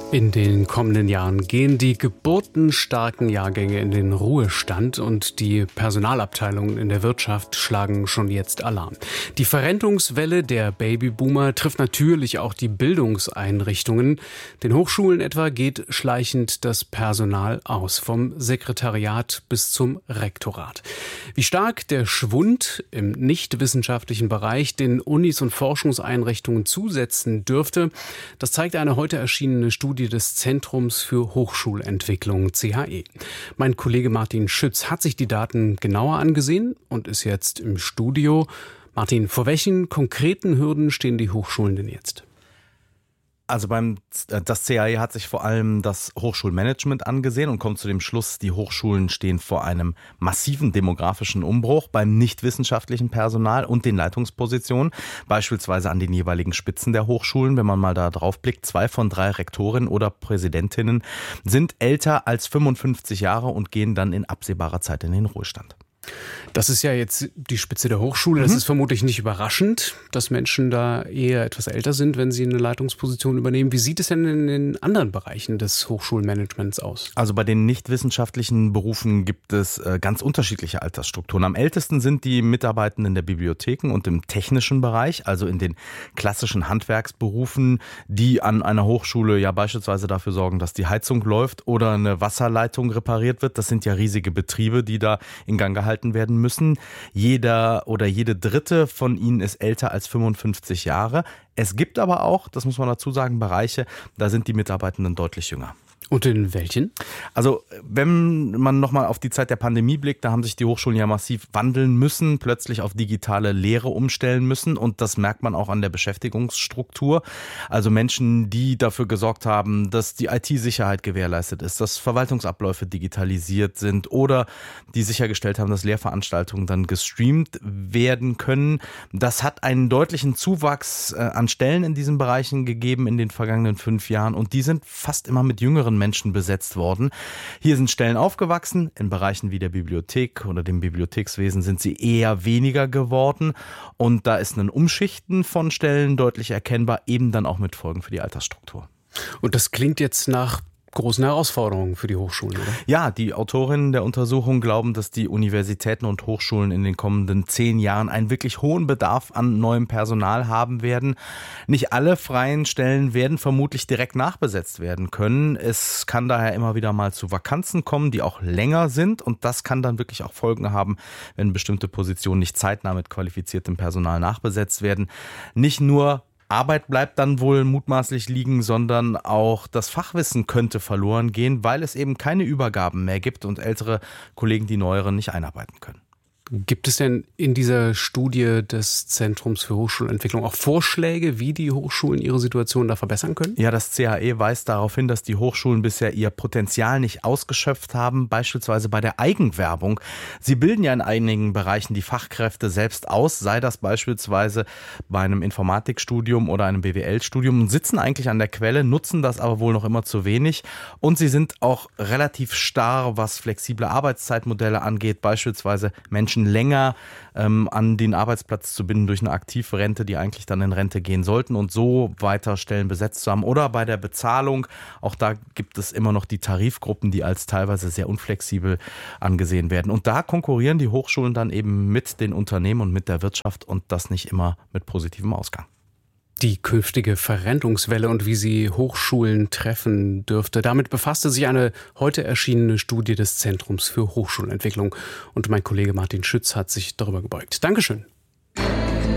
In den kommenden Jahren gehen die geburtenstarken Jahrgänge in den Ruhestand und die Personalabteilungen in der Wirtschaft schlagen schon jetzt Alarm. Die Verrentungswelle der Babyboomer trifft natürlich auch die Bildungseinrichtungen. Den Hochschulen etwa geht schleichend das Personal aus, vom Sekretariat bis zum Rektorat. Wie stark der Schwund im nichtwissenschaftlichen Bereich den Unis und Forschungseinrichtungen zusetzen dürfte, das zeigt eine heute erschienene Studie des Zentrums für Hochschulentwicklung CHE. Mein Kollege Martin Schütz hat sich die Daten genauer angesehen und ist jetzt im Studio. Martin, vor welchen konkreten Hürden stehen die Hochschulen denn jetzt? Also das CHE hat sich vor allem das Hochschulmanagement angesehen und kommt zu dem Schluss, die Hochschulen stehen vor einem massiven demografischen Umbruch beim nichtwissenschaftlichen Personal und den Leitungspositionen, beispielsweise an den jeweiligen Spitzen der Hochschulen. Wenn man mal da drauf blickt, 2 von 3 Rektorinnen oder Präsidentinnen sind älter als 55 Jahre und gehen dann in absehbarer Zeit in den Ruhestand. Das ist ja jetzt die Spitze der Hochschule. Das ist vermutlich nicht überraschend, dass Menschen da eher etwas älter sind, wenn sie eine Leitungsposition übernehmen. Wie sieht es denn in den anderen Bereichen des Hochschulmanagements aus? Also bei den nichtwissenschaftlichen Berufen gibt es ganz unterschiedliche Altersstrukturen. Am ältesten sind die Mitarbeitenden der Bibliotheken und im technischen Bereich, also in den klassischen Handwerksberufen, die an einer Hochschule ja beispielsweise dafür sorgen, dass die Heizung läuft oder eine Wasserleitung repariert wird. Das sind ja riesige Betriebe, die da in Gang gehalten werden müssen. Jeder oder jede Dritte von ihnen ist älter als 55 Jahre. Es gibt aber auch, das muss man dazu sagen, Bereiche, da sind die Mitarbeitenden deutlich jünger. Und in welchen? Also wenn man nochmal auf die Zeit der Pandemie blickt, da haben sich die Hochschulen ja massiv wandeln müssen, plötzlich auf digitale Lehre umstellen müssen und das merkt man auch an der Beschäftigungsstruktur. Also Menschen, die dafür gesorgt haben, dass die IT-Sicherheit gewährleistet ist, dass Verwaltungsabläufe digitalisiert sind oder die sichergestellt haben, dass Lehrveranstaltungen dann gestreamt werden können. Das hat einen deutlichen Zuwachs an Stellen in diesen Bereichen gegeben in den vergangenen 5 Jahren und die sind fast immer mit jüngeren Menschen besetzt worden. Hier sind Stellen aufgewachsen. In Bereichen wie der Bibliothek oder dem Bibliothekswesen sind sie eher weniger geworden. Und da ist ein Umschichten von Stellen deutlich erkennbar, eben dann auch mit Folgen für die Altersstruktur. Und das klingt jetzt nach großen Herausforderungen für die Hochschulen, oder? Ja, die Autorinnen der Untersuchung glauben, dass die Universitäten und Hochschulen in den kommenden 10 Jahren einen wirklich hohen Bedarf an neuem Personal haben werden. Nicht alle freien Stellen werden vermutlich direkt nachbesetzt werden können. Es kann daher immer wieder mal zu Vakanzen kommen, die auch länger sind. Und das kann dann wirklich auch Folgen haben, wenn bestimmte Positionen nicht zeitnah mit qualifiziertem Personal nachbesetzt werden. Nicht nur Arbeit bleibt dann wohl mutmaßlich liegen, sondern auch das Fachwissen könnte verloren gehen, weil es eben keine Übergaben mehr gibt und ältere Kollegen die neueren nicht einarbeiten können. Gibt es denn in dieser Studie des Zentrums für Hochschulentwicklung auch Vorschläge, wie die Hochschulen ihre Situation da verbessern können? Ja, das CHE weist darauf hin, dass die Hochschulen bisher ihr Potenzial nicht ausgeschöpft haben, beispielsweise bei der Eigenwerbung. Sie bilden ja in einigen Bereichen die Fachkräfte selbst aus, sei das beispielsweise bei einem Informatikstudium oder einem BWL-Studium und sitzen eigentlich an der Quelle, nutzen das aber wohl noch immer zu wenig. Und sie sind auch relativ starr, was flexible Arbeitszeitmodelle angeht, beispielsweise Menschen länger an den Arbeitsplatz zu binden durch eine Aktivrente, die eigentlich dann in Rente gehen sollten und so weiter Stellen besetzt zu haben. Oder bei der Bezahlung, auch da gibt es immer noch die Tarifgruppen, die als teilweise sehr unflexibel angesehen werden. Und da konkurrieren die Hochschulen dann eben mit den Unternehmen und mit der Wirtschaft und das nicht immer mit positivem Ausgang. Die künftige Verrentungswelle und wie sie Hochschulen treffen dürfte. Damit befasste sich eine heute erschienene Studie des Zentrums für Hochschulentwicklung. Und mein Kollege Martin Schütz hat sich darüber gebeugt. Dankeschön.